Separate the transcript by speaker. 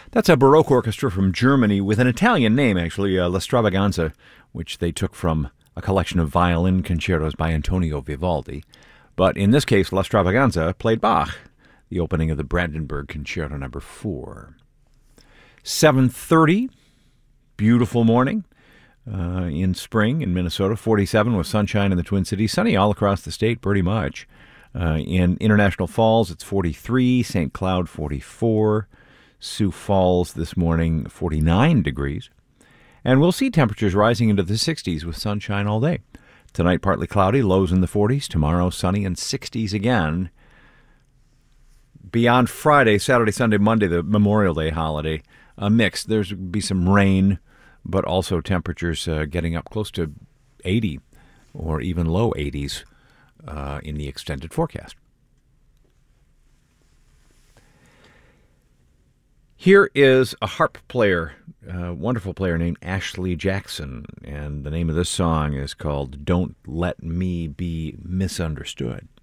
Speaker 1: That's a Baroque orchestra from Germany with an Italian name, actually, La Stravaganza, which they took from a collection of violin concertos by Antonio Vivaldi. But in this case, La Stravaganza played Bach, the opening of the Brandenburg Concerto No. 4. 7:30, beautiful morning in spring in Minnesota. 47 with sunshine in the Twin Cities. Sunny all across the state, pretty much. In International Falls, it's 43. St. Cloud, 44. Sioux Falls this morning, 49 degrees. And we'll see temperatures rising into the 60s with sunshine all day. Tonight, partly cloudy, lows in the 40s. Tomorrow, sunny and 60s again. Beyond Friday, Saturday, Sunday, Monday, the Memorial Day holiday, a mix. There's be some rain, but also temperatures getting up close to 80 or even low 80s in the extended forecast. Here is a harp player, a wonderful player named Ashley Jackson, and the name of this song is called Don't Let Me Be Misunderstood.